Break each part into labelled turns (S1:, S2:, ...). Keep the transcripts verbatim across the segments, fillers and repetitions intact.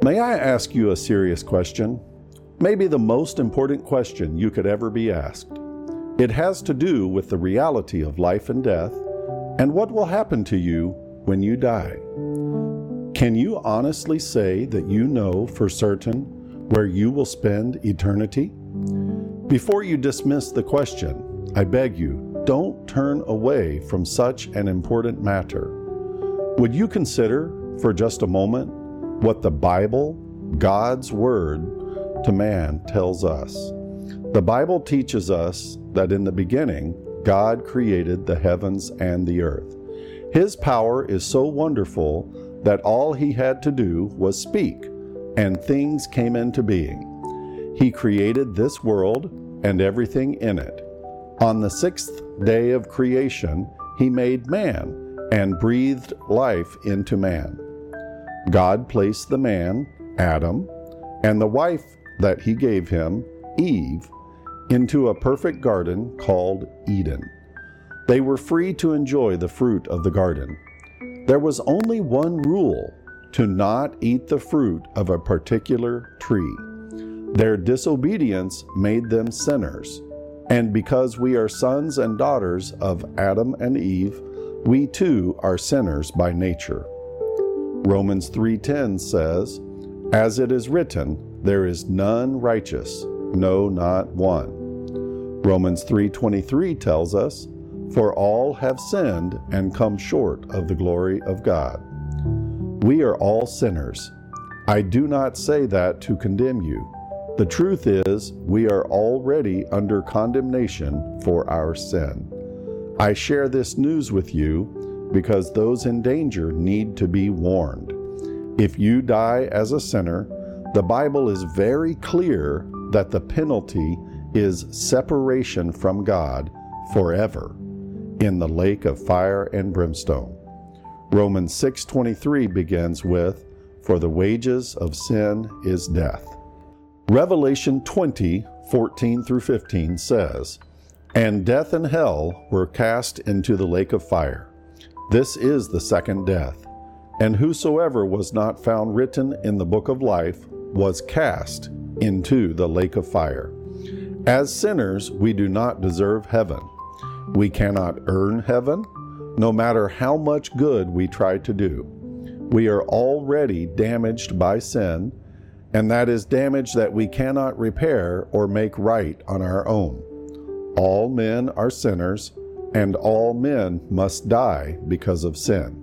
S1: May I ask you a serious question? Maybe the most important question you could ever be asked. It has to do with the reality of life and death and what will happen to you when you die. Can you honestly say that you know for certain where you will spend eternity? Before you dismiss the question, I beg you, don't turn away from such an important matter. Would you consider for just a moment what the Bible, God's Word to man, tells us? The Bible teaches us that in the beginning, God created the heavens and the earth. His power is so wonderful that all he had to do was speak, and things came into being. He created this world and everything in it. On the sixth day of creation, he made man and breathed life into man. God placed the man, Adam, and the wife that he gave him, Eve, into a perfect garden called Eden. They were free to enjoy the fruit of the garden. There was only one rule: to not eat the fruit of a particular tree. Their disobedience made them sinners, and because we are sons and daughters of Adam and Eve, we too are sinners by nature. Romans three ten says, "As it is written, there is none righteous, no, not one." Romans three twenty-three tells us, "For all have sinned and come short of the glory of God." We are all sinners. I do not say that to condemn you. The truth is, we are already under condemnation for our sin. I share this news with you because those in danger need to be warned. If you die as a sinner, the Bible is very clear that the penalty is separation from God forever in the lake of fire and brimstone. Romans six twenty-three begins with, "For the wages of sin is death." Revelation twenty fourteen through fifteen says, "And death and hell were cast into the lake of fire. This is the second death. And whosoever was not found written in the book of life was cast into the lake of fire." As sinners, we do not deserve heaven. We cannot earn heaven, no matter how much good we try to do. We are already damaged by sin, and that is damage that we cannot repair or make right on our own. All men are sinners, and all men must die because of sin.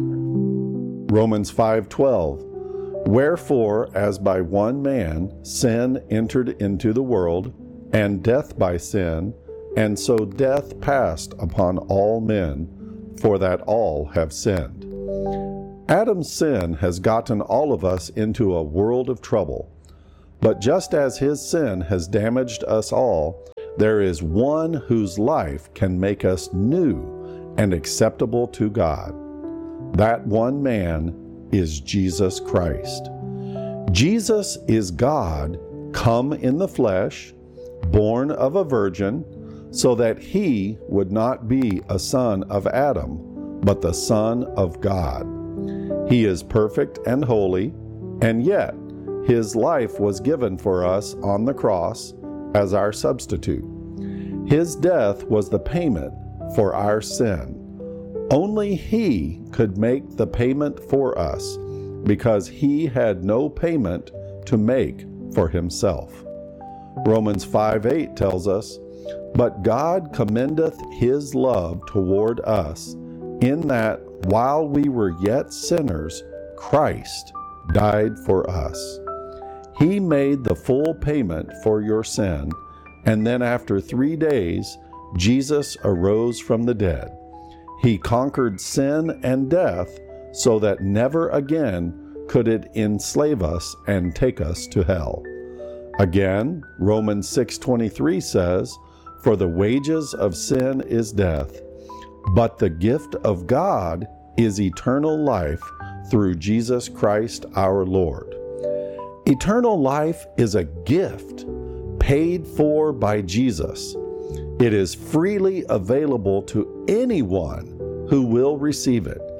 S1: Romans five twelve, "Wherefore, as by one man sin entered into the world, and death by sin, and so death passed upon all men, for that all have sinned." Adam's sin has gotten all of us into a world of trouble. But just as his sin has damaged us all, there is one whose life can make us new and acceptable to God. That one man is Jesus Christ. Jesus is God come in the flesh, born of a virgin, so that he would not be a son of Adam, but the Son of God. He is perfect and holy, and yet his life was given for us on the cross as our substitute. His death was the payment for our sin. Only he could make the payment for us, because he had no payment to make for himself. Romans five eight tells us, "But God commendeth his love toward us, in that while we were yet sinners, Christ died for us." He made the full payment for your sin, and then after three days, Jesus arose from the dead. He conquered sin and death so that never again could it enslave us and take us to hell. Again, Romans six twenty-three says, "For the wages of sin is death, but the gift of God is eternal life through Jesus Christ our Lord." Eternal life is a gift paid for by Jesus. It is freely available to anyone who will receive it.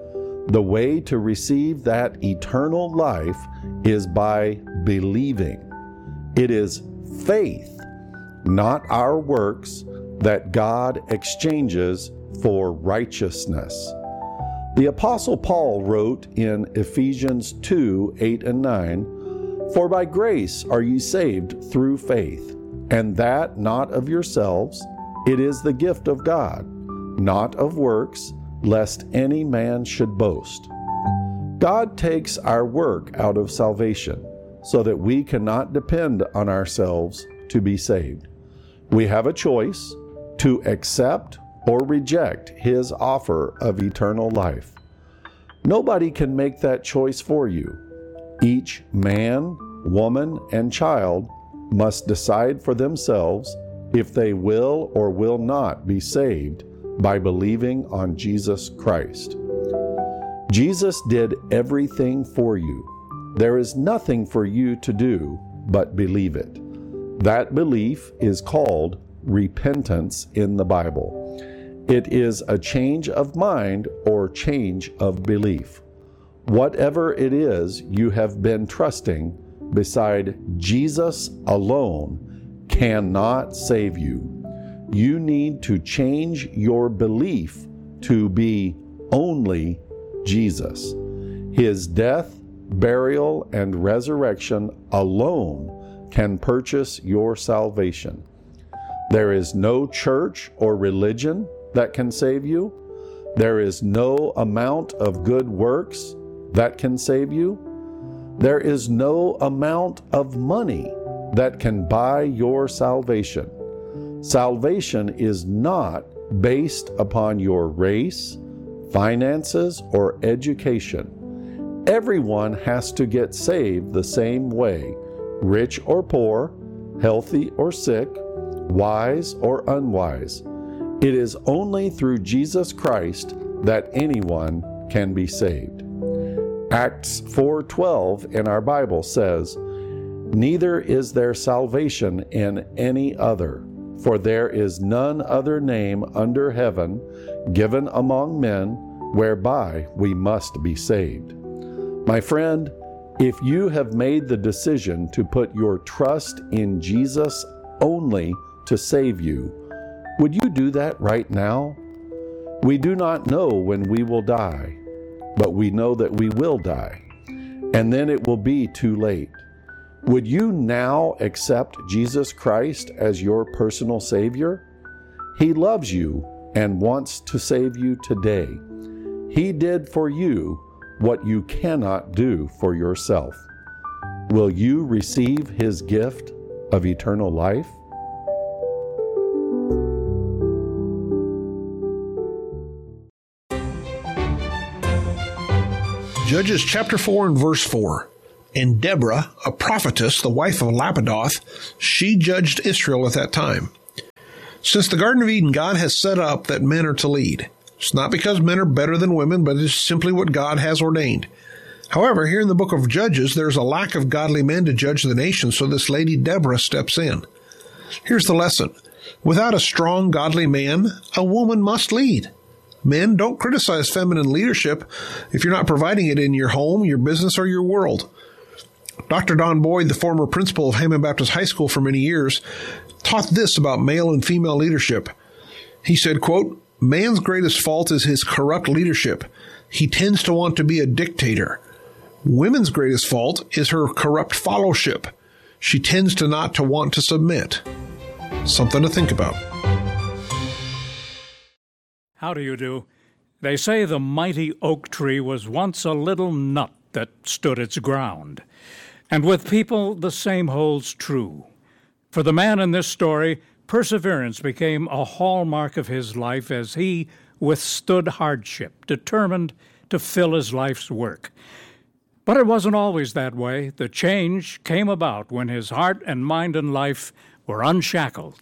S1: The way to receive that eternal life is by believing. It is faith, not our works, that God exchanges for righteousness. The Apostle Paul wrote in Ephesians two, eight and nine, "For by grace are ye saved through faith, and that not of yourselves, it is the gift of God, not of works, lest any man should boast." God takes our work out of salvation so that we cannot depend on ourselves to be saved. We have a choice to accept or reject His offer of eternal life. Nobody can make that choice for you. Each man, woman, and child must decide for themselves if they will or will not be saved by believing on Jesus Christ. Jesus did everything for you. There is nothing for you to do but believe it. That belief is called repentance in the Bible. It is a change of mind or change of belief. Whatever it is you have been trusting beside Jesus alone cannot save you. You need to change your belief to be only Jesus. His death, burial, and resurrection alone can purchase your salvation. There is no church or religion that can save you. There is no amount of good works that can save you. There is no amount of money that can buy your salvation. Salvation is not based upon your race, finances, or education. Everyone has to get saved the same way, rich or poor, healthy or sick, wise or unwise. It is only through Jesus Christ that anyone can be saved. Acts four twelve in our Bible says, "Neither is there salvation in any other, for there is none other name under heaven given among men whereby we must be saved." My friend, if you have made the decision to put your trust in Jesus only to save you, would you do that right now? We do not know when we will die, but we know that we will die, and then it will be too late. Would you now accept Jesus Christ as your personal Savior? He loves you and wants to save you today. He did for you what you cannot do for yourself. Will you receive His gift of eternal life?
S2: Judges chapter four and verse four. And Deborah, a prophetess, the wife of Lapidoth, she judged Israel at that time. Since the Garden of Eden, God has set up that men are to lead. It's not because men are better than women, but it's simply what God has ordained. However, here in the book of Judges, there's a lack of godly men to judge the nation, so this lady Deborah steps in. Here's the lesson. Without a strong, godly man, a woman must lead. Men, don't criticize feminine leadership if you're not providing it in your home, your business, or your world. Doctor Don Boyd, the former principal of Hammond Baptist High School for many years, taught this about male and female leadership. He said, quote, "Man's greatest fault is his corrupt leadership. He tends to want to be a dictator. Women's greatest fault is her corrupt followship. She tends to not to want to submit." Something to think about.
S3: How do you do? They say the mighty oak tree was once a little nut that stood its ground. And with people, the same holds true. For the man in this story, perseverance became a hallmark of his life as he withstood hardship, determined to fill his life's work. But it wasn't always that way. The change came about when his heart and mind and life were unshackled.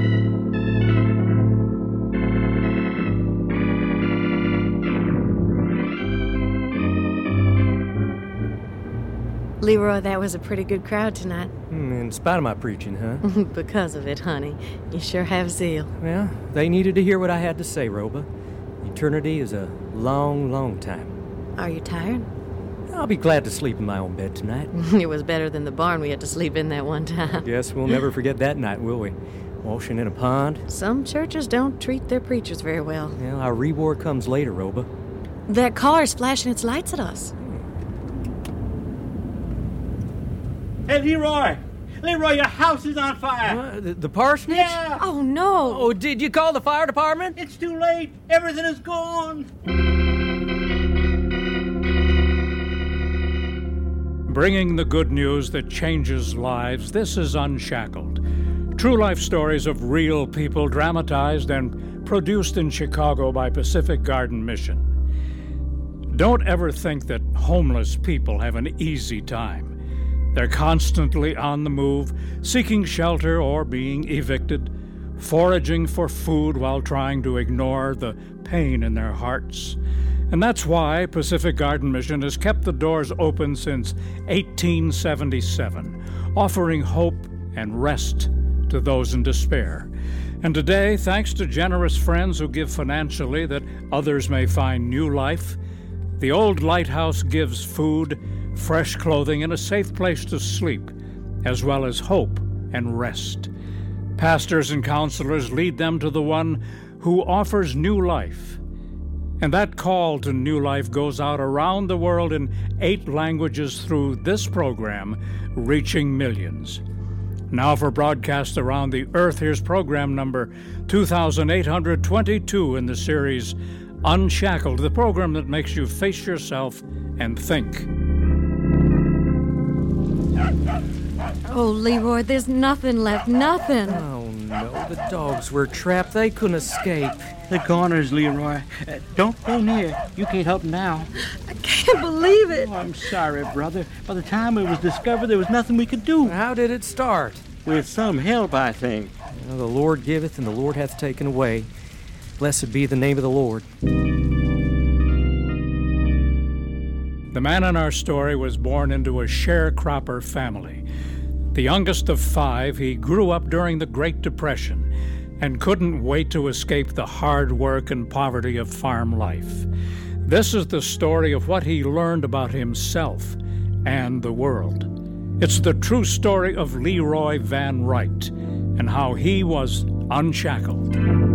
S4: Leroy, that was a pretty good crowd tonight.
S5: Mm, in spite of my preaching, huh?
S4: Because of it, honey. You sure have zeal.
S5: Well, they needed to hear what I had to say, Roba. Eternity is a long, long time.
S4: Are you tired?
S5: I'll be glad to sleep in my own bed tonight.
S4: It was better than the barn we had to sleep in that one time.
S5: Guess we'll never forget that night, will we? Washing in a pond.
S4: Some churches don't treat their preachers very well.
S5: Well, our reward comes later, Roba.
S4: That car's flashing its lights at us.
S6: Hey, Leroy! Leroy, your house is on fire!
S5: Uh, the, the parsonage?
S6: Yeah!
S4: Oh, no!
S5: Oh, did you call the fire department?
S6: It's too late! Everything is gone!
S3: Bringing the good news that changes lives, this is Unshackled. True life stories of real people dramatized and produced in Chicago by Pacific Garden Mission. Don't ever think that homeless people have an easy time. They're constantly on the move, seeking shelter or being evicted, foraging for food while trying to ignore the pain in their hearts. And that's why Pacific Garden Mission has kept the doors open since eighteen seventy-seven, offering hope and rest to those in despair. And today, thanks to generous friends who give financially that others may find new life, the old lighthouse gives food, fresh clothing, and a safe place to sleep, as well as hope and rest. Pastors and counselors lead them to the one who offers new life. And that call to new life goes out around the world in eight languages through this program, reaching millions. Now for broadcast around the earth, here's program number two thousand eight hundred twenty-two in the series Unshackled, the program that makes you face yourself and think.
S4: Oh, Leroy, there's nothing left, nothing.
S5: Oh, no, the dogs were trapped. They couldn't escape.
S6: The goners, Leroy. Uh, don't go near. You can't help now.
S4: I can't believe it.
S6: Oh, I'm sorry, brother. By the time it was discovered, there was nothing we could do.
S5: How did it start?
S6: With some help, I think.
S5: You know, the Lord giveth and the Lord hath taken away. Blessed be the name of the Lord.
S3: The man in our story was born into a sharecropper family. The youngest of five, he grew up during the Great Depression and couldn't wait to escape the hard work and poverty of farm life. This is the story of what he learned about himself and the world. It's the true story of Leroy Van Wright and how he was unshackled.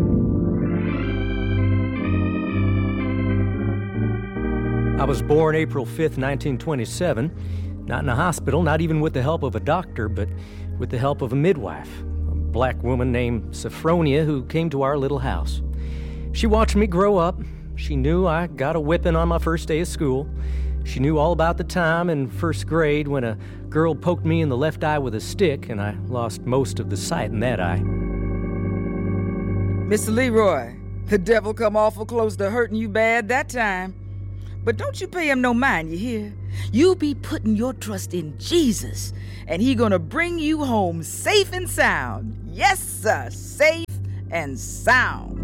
S5: I was born April fifth, nineteen twenty-seven, not in a hospital, not even with the help of a doctor, but with the help of a midwife, a black woman named Sophronia who came to our little house. She watched me grow up. She knew I got a whipping on my first day of school. She knew all about the time in first grade when a girl poked me in the left eye with a stick and I lost most of the sight in that eye.
S7: Mister Leroy, the devil come awful close to hurting you bad that time. But don't you pay him no mind, you hear? You be putting your trust in Jesus, and he gonna bring you home safe and sound. Yes, sir, safe and sound.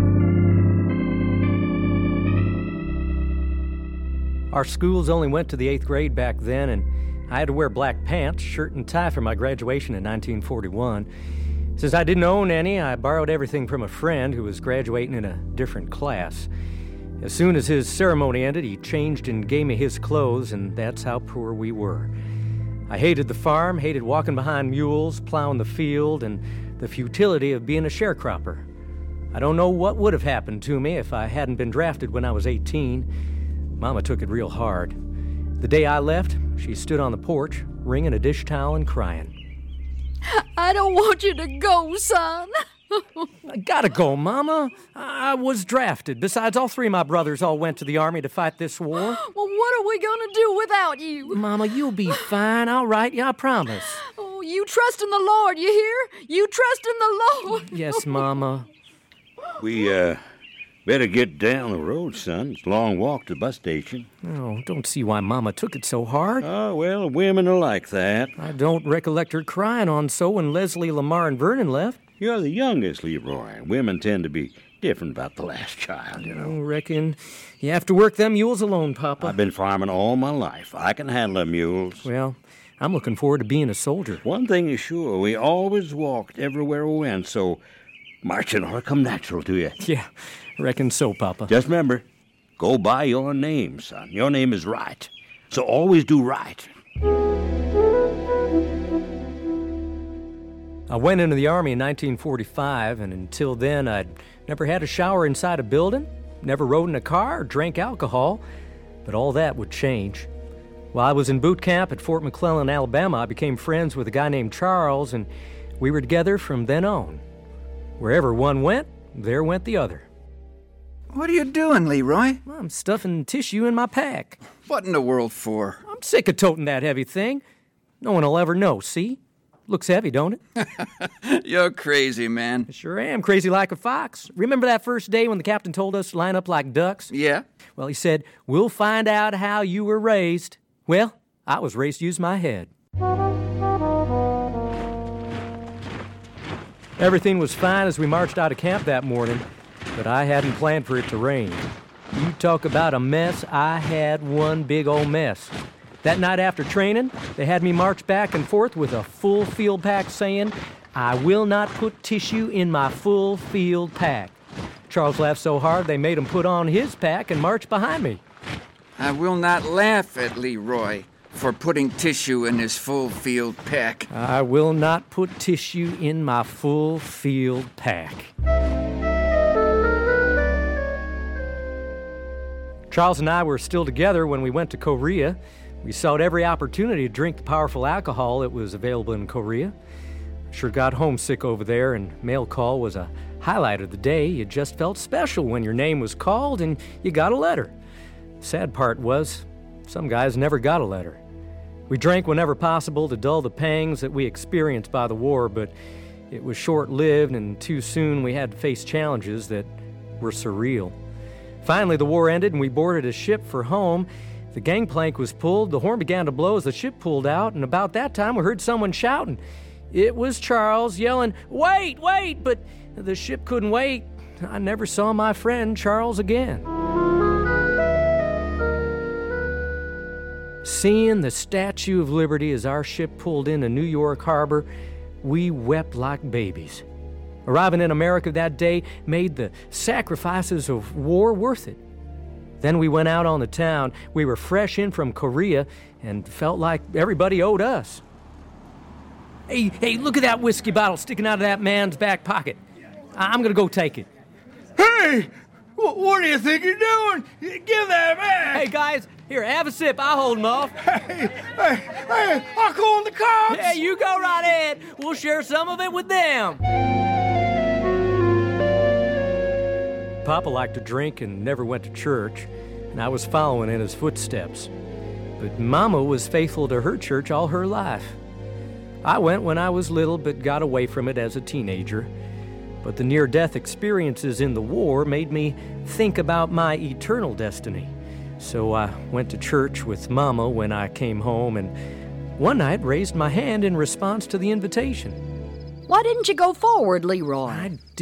S5: Our schools only went to the eighth grade back then, and I had to wear black pants, shirt, and tie for my graduation in nineteen forty-one. Since I didn't own any, I borrowed everything from a friend who was graduating in a different class. As soon as his ceremony ended, he changed and gave me his clothes, and that's how poor we were. I hated the farm, hated walking behind mules, plowing the field, and the futility of being a sharecropper. I don't know what would have happened to me if I hadn't been drafted when I was eighteen. Mama took it real hard. The day I left, she stood on the porch, wringing a dish towel and crying.
S4: I don't want you to go, son.
S5: I gotta go, Mama. I was drafted. Besides, all three of my brothers all went to the army to fight this war.
S4: Well, what are we gonna do without you?
S5: Mama, you'll be fine. I'll write you, I promise.
S4: Oh, you trust in the Lord, you hear? You trust in the Lord.
S5: Yes, Mama.
S8: We, uh, better get down the road, son. It's a long walk to the bus station.
S5: Oh, don't see why Mama took it so hard.
S8: Oh, well, women are like that.
S5: I don't recollect her crying on so when Leslie, Lamar, and Vernon left.
S8: You're the youngest, Leroy. Women tend to be different about the last child, you know.
S5: I reckon you have to work them mules alone, Papa.
S8: I've been farming all my life. I can handle the mules.
S5: Well, I'm looking forward to being a soldier.
S8: One thing is sure, we always walked everywhere we went, so marching ought to come natural to you.
S5: Yeah, reckon so, Papa.
S8: Just remember, Go by your name, son. Your name is right. So always do right.
S5: I went into the Army in nineteen forty-five, and until then I'd never had a shower inside a building, never rode in a car or drank alcohol, but all that would change. While I was in boot camp at Fort McClellan, Alabama, I became friends with a guy named Charles, and we were together from then on. Wherever one went, there went the other.
S9: What are you doing, Leroy?
S5: I'm stuffing tissue in my pack.
S9: What in the world for?
S5: I'm sick of toting that heavy thing. No one will ever know, see? Looks heavy, don't it?
S9: You're crazy, man.
S5: I sure am, crazy like a fox. Remember that first day when the captain told us to line up like ducks?
S9: Yeah.
S5: Well, he said, we'll find out how you were raised. Well, I was raised to use my head. Everything was fine as we marched out of camp that morning, but I hadn't planned for it to rain. You talk about a mess, I had one big old mess. That night after training, they had me march back and forth with a full field pack saying, I will not put tissue in my full field pack. Charles laughed so hard they made him put on his pack and march behind me.
S9: I will not laugh at Leroy for putting tissue in his full field pack.
S5: I will not put tissue in my full field pack. Charles and I were still together when we went to Korea. We sought every opportunity to drink the powerful alcohol that was available in Korea. Sure got homesick over there, and mail call was a highlight of the day. You just felt special when your name was called and you got a letter. Sad part was, some guys never got a letter. We drank whenever possible to dull the pangs that we experienced by the war, but it was short-lived, and too soon we had to face challenges that were surreal. Finally, the war ended and we boarded a ship for home. The gangplank was pulled, the horn began to blow as the ship pulled out, and about that time we heard someone shouting. It was Charles yelling, wait, wait, but the ship couldn't wait. I never saw my friend Charles again. Seeing the Statue of Liberty as our ship pulled into New York Harbor, we wept like babies. Arriving in America that day made the sacrifices of war worth it. Then we went out on the town. We were fresh in from Korea and felt like everybody owed us. Hey, hey, look at that whiskey bottle sticking out of that man's back pocket. I'm gonna go take it.
S6: Hey! What do you think you're doing? Give that back!
S5: Hey, guys, here, have a sip. I'll hold them off.
S6: Hey, hey, hey, I'll call the cops!
S5: Yeah, you go right ahead. We'll share some of it with them. Papa liked to drink and never went to church, and I was following in his footsteps. But Mama was faithful to her church all her life. I went when I was little, but got away from it as a teenager. But the near-death experiences in the war made me think about my eternal destiny. So I went to church with Mama when I came home, and one night raised my hand in response to the invitation.
S10: Why didn't you go forward, Leroy?
S5: I